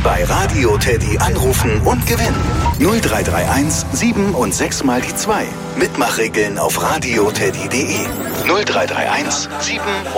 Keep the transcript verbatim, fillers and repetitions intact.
Bei Radio Teddy anrufen und gewinnen. null drei drei eins sieben und sechs mal die zwei. Mitmachregeln auf radioteddy punkt de. null drei drei eins sieben